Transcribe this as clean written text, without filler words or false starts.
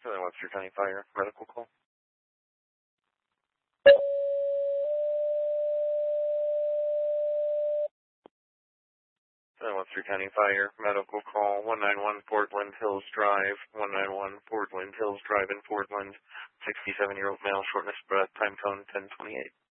Southern Webster County Fire medical call. Southern Webster County Fire medical call 191 Portland Hills Drive, 191 Portland Hills Drive in Portland, 67-year-old male, shortness of breath, time cone 1028.